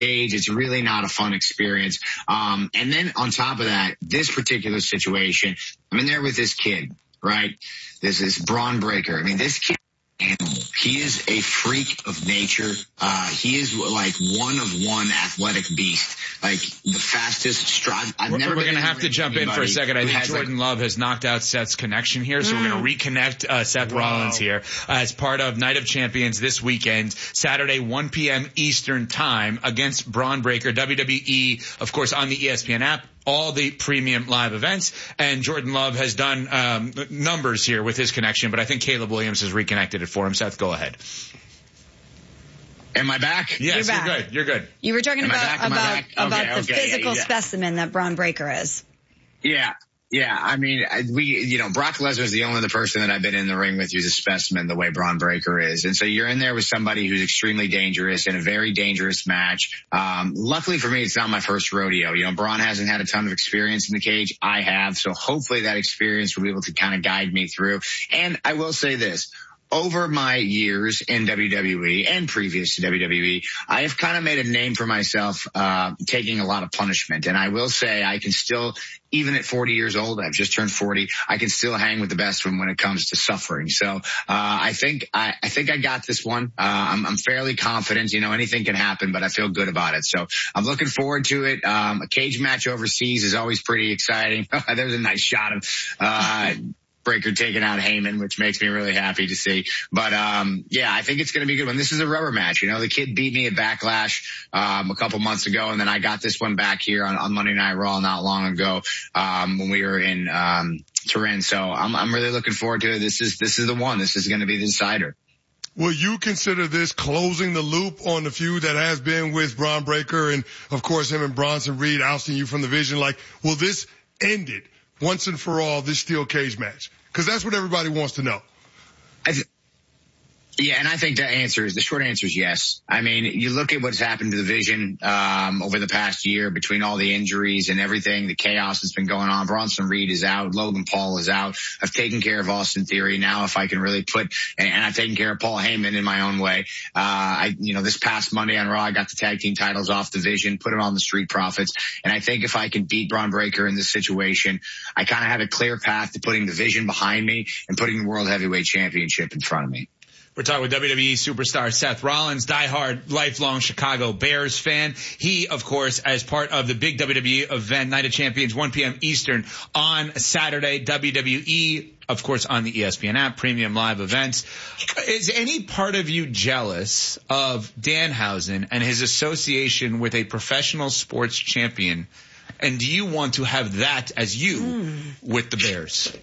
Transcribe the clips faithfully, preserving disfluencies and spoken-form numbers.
age. It's really not a fun experience. Um, and then on top of that, this particular situation, I'm in there with this kid, right? This is Bron Breakker. I mean, this kid, he is a freak of nature. Uh, he is like one of one athletic beast, like the fastest stride. I've we're, never we're going to have to jump in for a second. I think Jordan like, Love has knocked out Seth's connection here, so mm. we're going to reconnect uh, Seth wow. Rollins here uh, as part of Night of Champions this weekend, Saturday, one p.m. Eastern time against Bron Breakker, W W E, of course, on the E S P N app. All the premium live events, and Jordan Love has done um, numbers here with his connection, but I think Caleb Williams has reconnected it for him. Seth, go ahead. Am I back? Yes, you're, back. you're good. You're good. You were talking Am about about okay, about the okay, physical yeah, yeah. specimen that Bron Breakker is. Yeah. Yeah, I mean, we, you know, Brock Lesnar is the only other person that I've been in the ring with who's a specimen the way Bron Breakker is. And so you're in there with somebody who's extremely dangerous in a very dangerous match. Um, luckily for me, it's not my first rodeo. You know, Bron hasn't had a ton of experience in the cage. I have. So hopefully that experience will be able to kind of guide me through. And I will say this. Over my years in W W E and previous to W W E, I have kind of made a name for myself, uh, taking a lot of punishment. And I will say I can still, even at forty years old, I've just turned forty, I can still hang with the best of them when it comes to suffering. So, uh, I think, I, I think I got this one. Uh, I'm, I'm fairly confident, you know, anything can happen, but I feel good about it. So I'm looking forward to it. Um, a cage match overseas is always pretty exciting. There's a nice shot of, uh, Breakker taking out Heyman, which makes me really happy to see. But, um, yeah, I think it's going to be a good one. This is a rubber match. You know, the kid beat me at Backlash, um, a couple months ago. And then I got this one back here on, on Monday Night Raw not long ago, um, when we were in, um, Turin. So I'm, I'm really looking forward to it. This is, this is the one. This is going to be the decider. Will you consider this closing the loop on the feud that has been with Bron Breakker and, of course, him and Bronson Reed ousting you from the vision? Like, will this end it once and for all, this steel cage match? Because that's what everybody wants to know. I th- Yeah, and I think the answer is, the short answer is yes. I mean, you look at what's happened to the division um, over the past year between all the injuries and everything, the chaos that's been going on. Bronson Reed is out. Logan Paul is out. I've taken care of Austin Theory. Now if I can really put, and, and I've taken care of Paul Heyman in my own way. Uh, I, you know, this past Monday on Raw, I got the tag team titles off Division, put it on the Street Profits. And I think if I can beat Bron Breakker in this situation, I kind of have a clear path to putting the Division behind me and putting the World Heavyweight Championship in front of me. We're talking with W W E superstar Seth Rollins, diehard, lifelong Chicago Bears fan. He, of course, as part of the big W W E event, Night of Champions, one p.m. Eastern on Saturday, W W E, of course, on the E S P N app, premium live events. Is any part of you jealous of Danhausen and his association with a professional sports champion? And do you want to have that as you mm. with the Bears?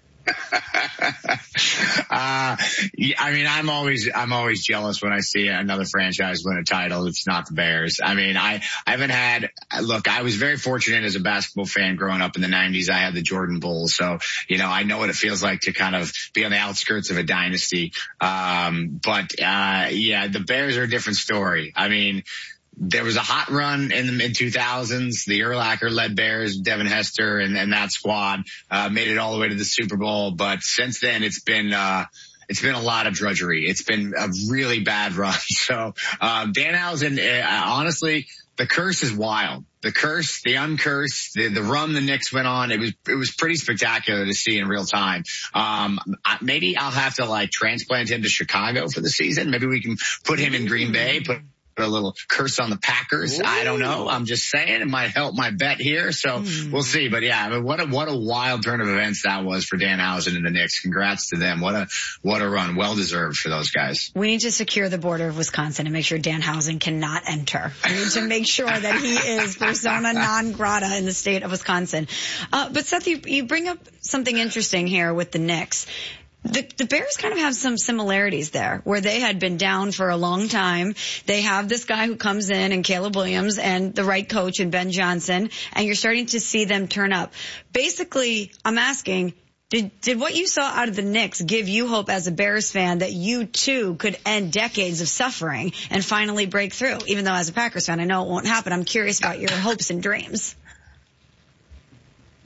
uh, yeah, I mean, I'm always, I'm always jealous when I see another franchise win a title. It's not the Bears. I mean, I, I haven't had, look, I was very fortunate as a basketball fan growing up in the nineties. I had the Jordan Bulls. So, you know, I know what it feels like to kind of be on the outskirts of a dynasty. Um, but, uh, yeah, the Bears are a different story. I mean, there was a hot run in the mid two thousands. The Urlacher led Bears, Devin Hester and, and that squad, uh, made it all the way to the Super Bowl. But since then, it's been, uh, it's been a lot of drudgery. It's been a really bad run. So, um, Danhausen, uh, honestly, the curse is wild. The curse, the uncurse, the, the run the Knicks went on, it was, it was pretty spectacular to see in real time. Um, I, maybe I'll have to like transplant him to Chicago for the season. Maybe we can put him in Green Bay, put a little curse on the Packers. Ooh. I don't know. I'm just saying it might help my bet here. So mm. we'll see. But yeah, I mean, what a, what a wild turn of events that was for Danhausen and the Knicks. Congrats to them. What a, what a run. Well deserved for those guys. We need to secure the border of Wisconsin and make sure Danhausen cannot enter. We need to make sure that he is persona non grata in the state of Wisconsin. Uh, but Seth, you, you bring up something interesting here with the Knicks. The, the Bears kind of have some similarities there where they had been down for a long time. They have this guy who comes in and Caleb Williams and the right coach and Ben Johnson, and you're starting to see them turn up. Basically, I'm asking, did, did what you saw out of the Knicks give you hope as a Bears fan that you too could end decades of suffering and finally break through? Even though as a Packers fan, I know it won't happen. I'm curious about your hopes and dreams.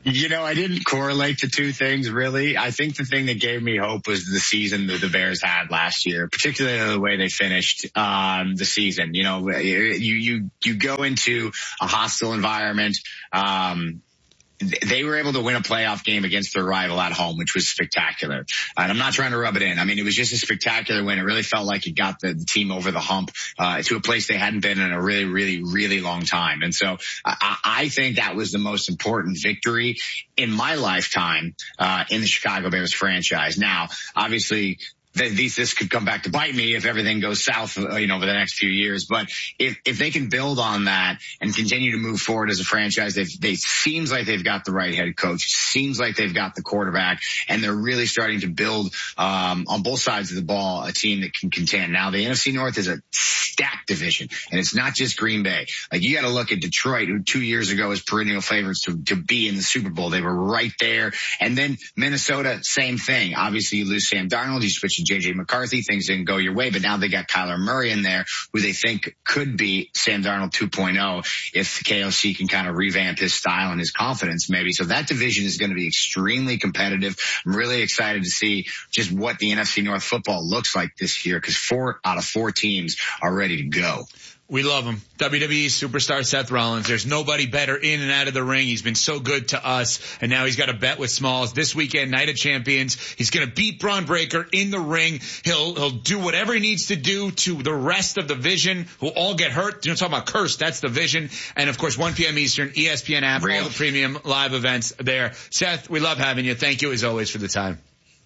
You know, I didn't correlate the two things really. I think the thing that gave me hope was the season that the Bears had last year, particularly the way they finished um, the season. You know, you you you go into a hostile environment. Um, They were able to win a playoff game against their rival at home, which was spectacular. And I'm not trying to rub it in. I mean, it was just a spectacular win. It really felt like it got the, the team over the hump uh, to a place they hadn't been in a really, really, really long time. And so I, I think that was the most important victory in my lifetime uh, in the Chicago Bears franchise. Now, obviously, These, this could come back to bite me if everything goes south, you know, over the next few years. But if, if they can build on that and continue to move forward as a franchise, they they seems like they've got the right head coach, seems like they've got the quarterback, and they're really starting to build um, on both sides of the ball a team that can contend. Now, the N F C North is a stacked division, and it's not just Green Bay. Like, you got to look at Detroit, who two years ago was perennial favorites to, to be in the Super Bowl. They were right there. And then Minnesota, same thing. Obviously, you lose Sam Darnold, you switch to J J McCarthy, things didn't go your way, but now they got Kyler Murray in there, who they think could be Sam Darnold two point oh if K O C can kind of revamp his style and his confidence maybe. So that division is going to be extremely competitive. I'm really excited to see just what the N F C North football looks like this year, because four out of four teams are ready to go. We love him. W W E superstar Seth Rollins. There's nobody better in and out of the ring. He's been so good to us. And now he's got a bet with Smalls this weekend, Night of Champions. He's going to beat Braun Breaker in the ring. He'll, he'll do whatever he needs to do to the rest of the Vision, who all get hurt. You know, talking about cursed. That's the Vision. And of course, one p.m. Eastern, E S P N app, Real. All the premium live events there. Seth, we love having you. Thank you as always for the time.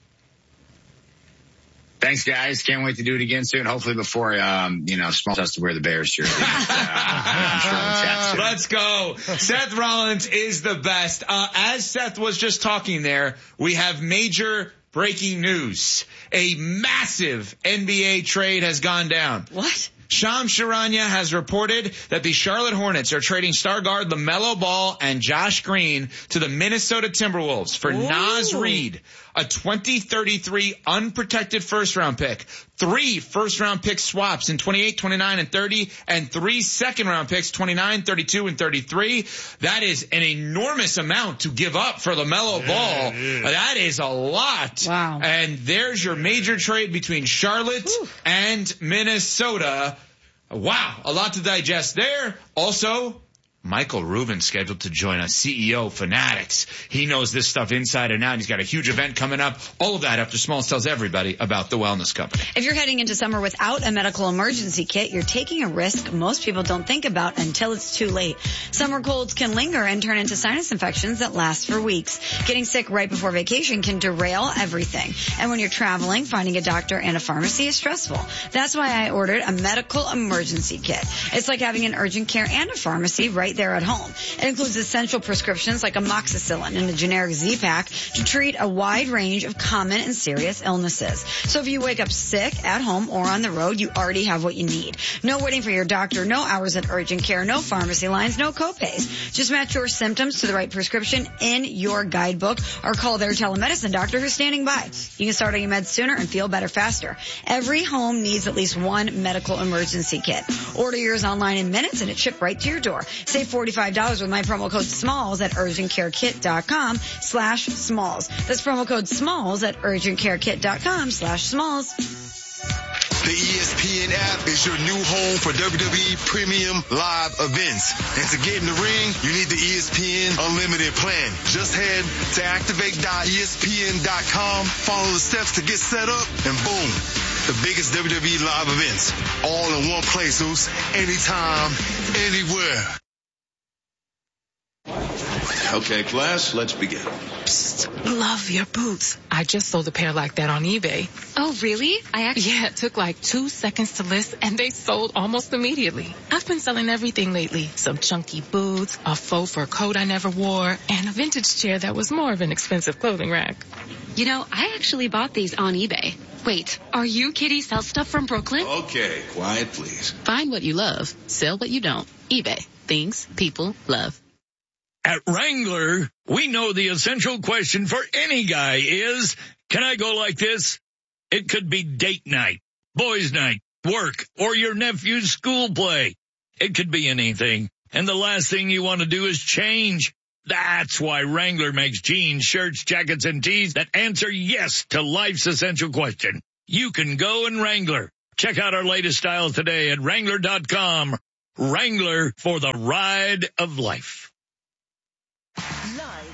Thanks, guys. Can't wait to do it again soon. Hopefully before, um, you know, Smalls has to wear the Bears jersey. uh, I'm sure we'll Let's go. Seth Rollins is the best. Uh, as Seth was just talking there, we have major breaking news. A massive N B A trade has gone down. What? Shams Charania has reported that the Charlotte Hornets are trading star guard LaMelo Ball and Josh Green to the Minnesota Timberwolves for Ooh. Naz Reid, a twenty thirty-three unprotected first round pick, three first round pick swaps in twenty-eight, twenty-nine, and thirty, and three second round picks, twenty-nine, thirty-two, and thirty-three. That is an enormous amount to give up for LaMelo yeah, Ball. Yeah. That is a lot. Wow. And there's your major trade between Charlotte Whew. and Minnesota. Wow, a lot to digest there. Also, Michael Rubin scheduled to join us, C E O Fanatics. He knows this stuff inside and out. He's got a huge event coming up. All of that after Smalls tells everybody about the Wellness Company. If you're heading into summer without a medical emergency kit, you're taking a risk most people don't think about until it's too late. Summer colds can linger and turn into sinus infections that last for weeks. Getting sick right before vacation can derail everything. And when you're traveling, finding a doctor and a pharmacy is stressful. That's why I ordered a medical emergency kit. It's like having an urgent care and a pharmacy right there at home. It includes essential prescriptions like amoxicillin and a generic Z-Pack to treat a wide range of common and serious illnesses. So if you wake up sick at home or on the road, you already have what you need. No waiting for your doctor, no hours at urgent care, no pharmacy lines, no copays. Just match your symptoms to the right prescription in your guidebook or call their telemedicine doctor who's standing by. You can start on your meds sooner and feel better faster. Every home needs at least one medical emergency kit. Order yours online in minutes and it's shipped right to your door. Save forty-five dollars with my promo code SMALLS at urgentcarekit.com slash SMALLS. That's promo code SMALLS at urgentcarekit.com slash SMALLS. The E S P N app is your new home for W W E premium live events. And to get in the ring, you need the E S P N Unlimited plan. Just head to activate dot E S P N dot com, follow the steps to get set up, and boom, the biggest W W E live events. All in one place, Zeus. Anytime, anywhere. Okay, class, let's begin. Psst, love your boots. I just sold a pair like that on eBay. Oh, really? I actually... Yeah, it took like two seconds to list, and they sold almost immediately. I've been selling everything lately. Some chunky boots, a faux fur coat I never wore, and a vintage chair that was more of an expensive clothing rack. You know, I actually bought these on eBay. Wait, are you Kitty Sell Stuff from Brooklyn? Okay, quiet, please. Find what you love. Sell what you don't. eBay. Things people love. At Wrangler, we know the essential question for any guy is, can I go like this? It could be date night, boys' night, work, or your nephew's school play. It could be anything. And the last thing you want to do is change. That's why Wrangler makes jeans, shirts, jackets, and tees that answer yes to life's essential question. You can go and Wrangler. Check out our latest styles today at Wrangler dot com. Wrangler, for the ride of life. Live